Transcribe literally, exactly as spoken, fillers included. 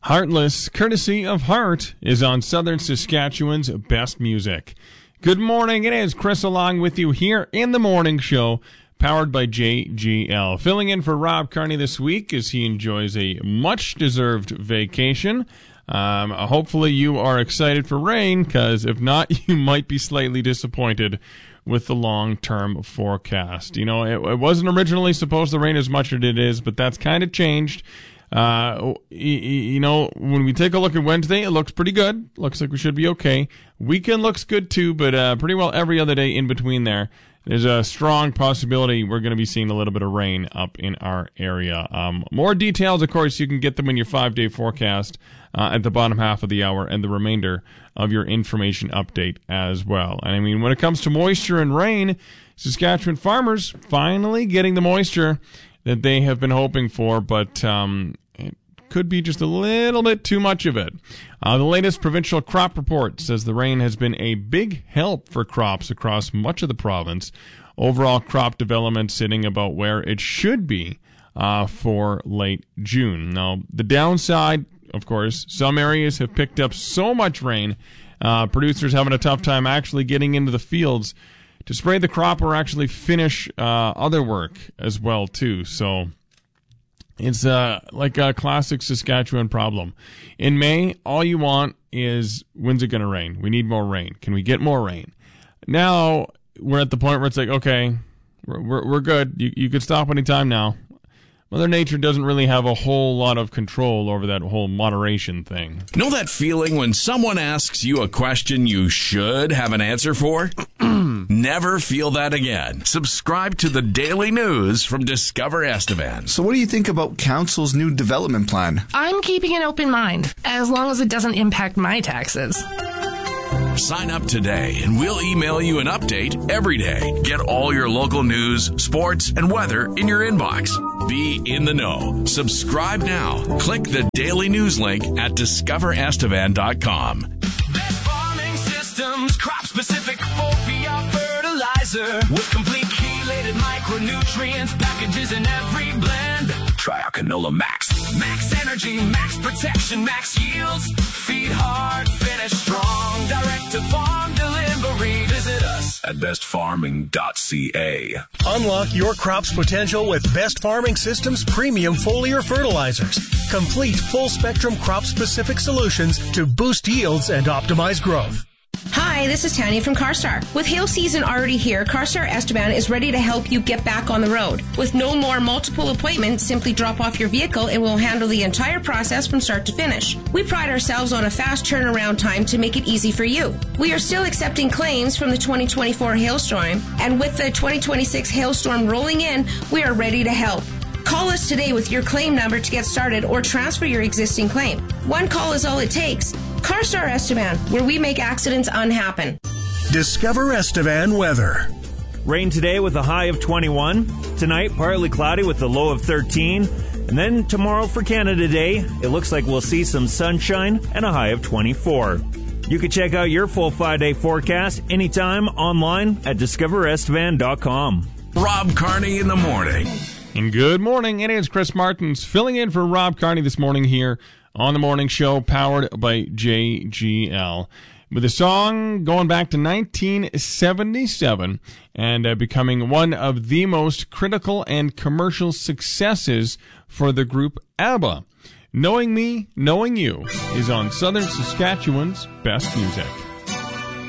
Heartless, courtesy of Heart, is on Southern Saskatchewan's Best Music. Good morning, it is Chris along with you here in the morning show, powered by J G L. Filling in for Rob Carney this week as he enjoys a much-deserved vacation. Um, hopefully you are excited for rain, because if not, you might be slightly disappointed with the long-term forecast. You know, it, it wasn't originally supposed to rain as much as it is, but that's kind of changed. Uh, you know, when we take a look at Wednesday, it looks pretty good. Looks like we should be okay. Weekend looks good too, but uh, pretty well every other day in between there, there's a strong possibility we're going to be seeing a little bit of rain up in our area. Um, more details, of course, you can get them in your five-day forecast uh, at the bottom half of the hour and the remainder of your information update as well. And I mean, when it comes to moisture and rain, Saskatchewan farmers finally getting the moisture that they have been hoping for, but um, it could be just a little bit too much of it. Uh, the latest provincial crop report says the rain has been a big help for crops across much of the province. Overall crop development sitting about where it should be uh, for late June. Now, the downside, of course, some areas have picked up so much rain, uh, producers having a tough time actually getting into the fields to spray the crop or actually finish uh, other work as well, too. So it's uh, like a classic Saskatchewan problem. In May, all you want is, when's it going to rain? We need more rain. Can we get more rain? Now we're at the point where it's like, okay, we're we're, we're good. You, you could stop anytime now. Mother Nature doesn't really have a whole lot of control over that whole moderation thing. Know that feeling when someone asks you a question you should have an answer for? Never feel that again. Subscribe to the Daily News from Discover Estevan. So what do you think about Council's new development plan? I'm keeping an open mind, as long as it doesn't impact my taxes. Sign up today and we'll email you an update every day. Get all your local news, sports, and weather in your inbox. Be in the know. Subscribe now. Click the Daily News link at discover estevan dot com. Best farming systems, crop-specific four P R fertilizer with complete chelated micronutrients, packages in every blend. Try our Canola Max. Max energy, max protection, max yields. Feed hard, finish strong. Direct to farm delivery. Visit us at best farming dot c a. Unlock your crop's potential with Best Farming Systems premium foliar fertilizers. Complete full-spectrum crop-specific solutions to boost yields and optimize growth. Hi, this is Tanya from CarStar. With hail season already here, CarStar Estevan is ready to help you get back on the road. With no more multiple appointments, simply drop off your vehicle and we'll handle the entire process from start to finish. We pride ourselves on a fast turnaround time to make it easy for you. We are still accepting claims from the twenty twenty-four hailstorm, and with the twenty twenty-six hailstorm rolling in, we are ready to help. Call us today with your claim number to get started or transfer your existing claim. One call is all it takes. CarStar Estevan, where we make accidents unhappen. Discover Estevan weather. Rain today with a high of twenty-one. Tonight, partly cloudy with a low of thirteen. And then tomorrow for Canada Day, it looks like we'll see some sunshine and a high of twenty-four. You can check out your full five-day forecast anytime online at discover estevan dot com. Rob Carney in the morning. And good morning. It is Chris Martins filling in for Rob Carney this morning here on the morning show, powered by J G L. With a song going back to nineteen seventy-seven and uh, becoming one of the most critical and commercial successes for the group ABBA. Knowing Me, Knowing You is on Southern Saskatchewan's Best Music.